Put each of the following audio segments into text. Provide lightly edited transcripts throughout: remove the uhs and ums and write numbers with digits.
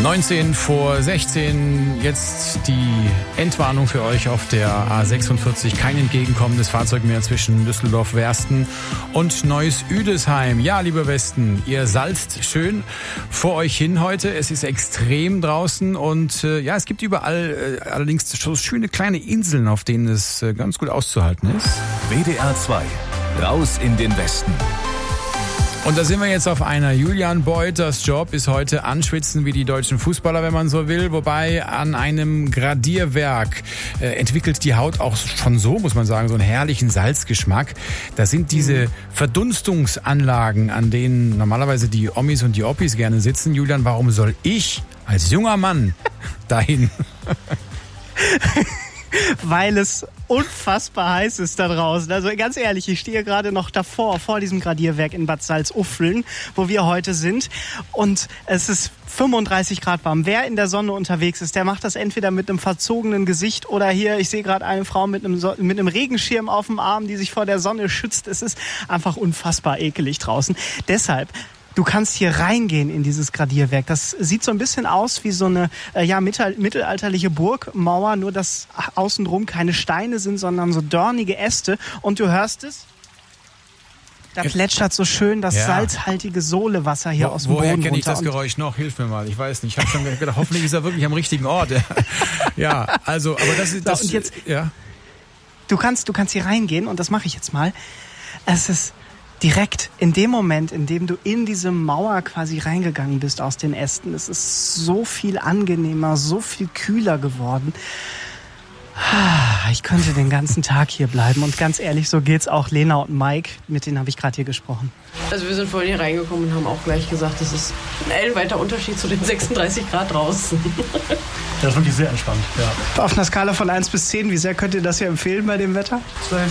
19 vor 16, jetzt die Entwarnung für euch auf der A46. Kein entgegenkommendes Fahrzeug mehr zwischen Düsseldorf-Wersten und Neuss-Üdesheim. Ja, liebe Westen, ihr salzt schön vor euch hin heute. Es ist extrem draußen und ja, es gibt überall allerdings so schöne kleine Inseln, auf denen es ganz gut auszuhalten ist. WDR 2, raus in den Westen. Und da sind wir jetzt auf einer. Julian Beuters Job ist heute anschwitzen wie die deutschen Fußballer, wenn man so will. Wobei an einem Gradierwerk entwickelt die Haut auch schon so, muss man sagen, so einen herrlichen Salzgeschmack. Das sind diese Verdunstungsanlagen, an denen normalerweise die Omis und die Oppis gerne sitzen. Julian, warum soll ich als junger Mann dahin? Weil es unfassbar heiß ist da draußen. Also ganz ehrlich, ich stehe gerade noch davor, vor diesem Gradierwerk in Bad Salzuflen, wo wir heute sind. Und es ist 35 Grad warm. Wer in der Sonne unterwegs ist, der macht das entweder mit einem verzogenen Gesicht oder hier, ich sehe gerade eine Frau mit einem Regenschirm auf dem Arm, die sich vor der Sonne schützt. Es ist einfach unfassbar ekelig draußen. Deshalb, du kannst hier reingehen in dieses Gradierwerk. Das sieht so ein bisschen aus wie so eine mittelalterliche Burgmauer, nur dass außenrum keine Steine sind, sondern so dornige Äste. Und du hörst es? Da plätschert so schön das salzhaltige Sohlewasser hier aus dem Boden runter. Woher kenne ich das Geräusch noch? Hilf mir mal. Ich weiß nicht. Ich habe schon gedacht, hoffentlich ist er wirklich am richtigen Ort. Ja, also, aber das ist... und jetzt, ja. Du kannst hier reingehen und das mache ich jetzt mal. Es ist... direkt in dem Moment, in dem du in diese Mauer quasi reingegangen bist aus den Ästen, es ist so viel angenehmer, so viel kühler geworden. Ich könnte den ganzen Tag hier bleiben und ganz ehrlich, so geht's auch Lena und Mike, mit denen habe ich gerade hier gesprochen. Also wir sind vorhin hier reingekommen und haben auch gleich gesagt, das ist ein ellenweiter Unterschied zu den 36 Grad draußen. Das ist wirklich sehr entspannt, ja. Auf einer Skala von 1 bis 10, wie sehr könnt ihr das hier empfehlen bei dem Wetter? 12.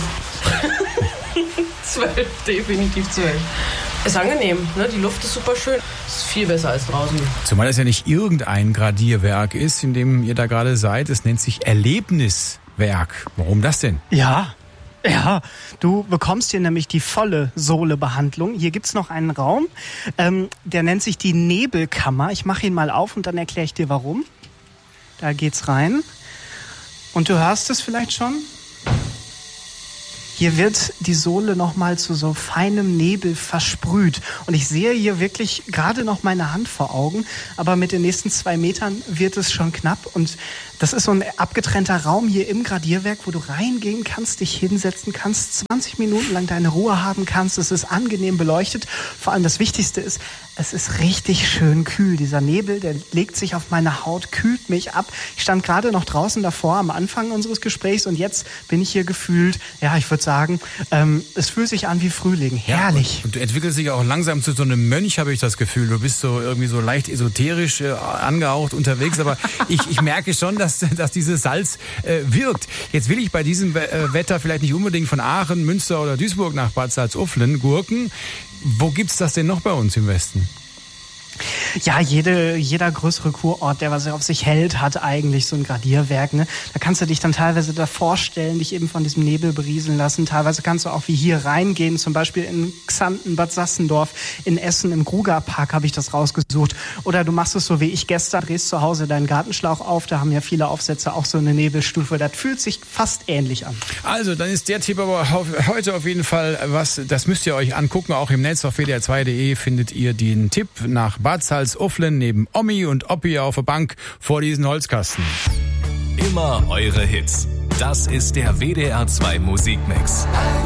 12, definitiv 12. Ist angenehm, ne? Die Luft ist super schön. Ist viel besser als draußen. Zumal es ja nicht irgendein Gradierwerk ist, in dem ihr da gerade seid. Es nennt sich Erlebniswerk. Warum das denn? Ja, du bekommst hier nämlich die volle Sohlebehandlung. Hier gibt's noch einen Raum, der nennt sich die Nebelkammer. Ich mache ihn mal auf und dann erkläre ich dir warum. Da geht's rein. Und du hörst es vielleicht schon? Hier wird die Sohle nochmal zu so feinem Nebel versprüht. Und ich sehe hier wirklich gerade noch meine Hand vor Augen. Aber mit den nächsten 2 Metern wird es schon knapp. Und das ist so ein abgetrennter Raum hier im Gradierwerk, wo du reingehen kannst, dich hinsetzen kannst, 20 Minuten lang deine Ruhe haben kannst. Es ist angenehm beleuchtet. Vor allem das Wichtigste ist, es ist richtig schön kühl. Dieser Nebel, der legt sich auf meine Haut, kühlt mich ab. Ich stand gerade noch draußen davor am Anfang unseres Gesprächs und jetzt bin ich hier gefühlt, ja, ich würde sagen, es fühlt sich an wie Frühling. Herrlich. Ja, und du entwickelst dich auch langsam zu so einem Mönch, habe ich das Gefühl. Du bist so irgendwie so leicht esoterisch angehaucht unterwegs, aber ich merke schon, dass dieses Salz wirkt. Jetzt will ich bei diesem Wetter vielleicht nicht unbedingt von Aachen, Münster oder Duisburg nach Bad Salzuflen gurken. Wo gibt's das denn noch bei uns im Westen? Ja, jeder größere Kurort, der was auf sich hält, hat eigentlich so ein Gradierwerk. Ne? Da kannst du dich dann teilweise davor stellen, dich eben von diesem Nebel berieseln lassen. Teilweise kannst du auch wie hier reingehen, zum Beispiel in Xanten, Bad Sassendorf, in Essen, im Grugerpark habe ich das rausgesucht. Oder du machst es so wie ich gestern, drehst zu Hause deinen Gartenschlauch auf. Da haben ja viele Aufsätze auch so eine Nebelstufe. Das fühlt sich fast ähnlich an. Also, dann ist der Tipp aber heute auf jeden Fall was, das müsst ihr euch angucken. Auch im Netz auf wdr2.de findet ihr den Tipp nach Bad Salzuflen neben Omi und Oppi auf der Bank vor diesen Holzkasten. Immer eure Hits. Das ist der WDR 2 Musikmix.